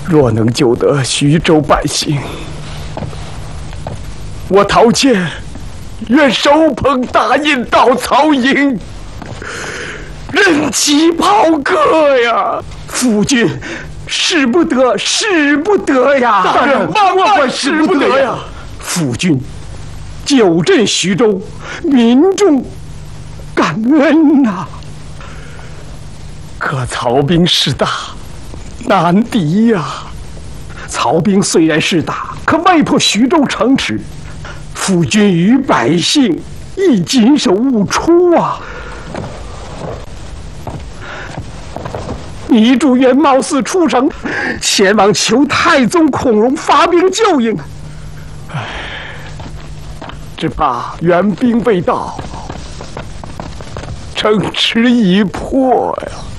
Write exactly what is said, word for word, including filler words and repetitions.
若能救得徐州百姓，我陶谦愿手捧大印到曹营，任其袍革呀！夫君，使不得，使不得呀！ 大人，万万使不得呀！ 夫君久镇徐州，民众感恩呐、啊。可曹兵势大，难敌呀！曹兵虽然势大，可迈破徐州城池，夫君与百姓亦谨守勿出啊！糜竺原貌似出城，前往求太宗孔融发兵救应。唉，只怕援兵未到，城池已破呀！